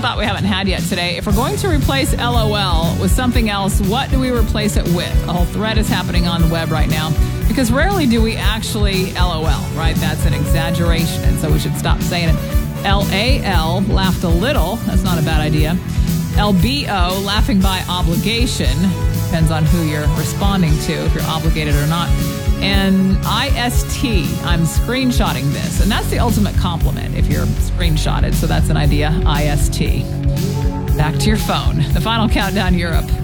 thought we haven't had yet today. If we're going to replace LOL with something else, what do we replace it with? A whole thread is happening on the web right now because rarely do we actually LOL, right? That's an exaggeration, and so we should stop saying it. LAL, laughed a little. That's not a bad idea. LBO, laughing by obligation. Depends on who you're responding to, if you're obligated or not. And IST, I'm screenshotting this. And that's the ultimate compliment if you're screenshotted. So that's an idea, IST. Back to your phone. The final countdown, Europe.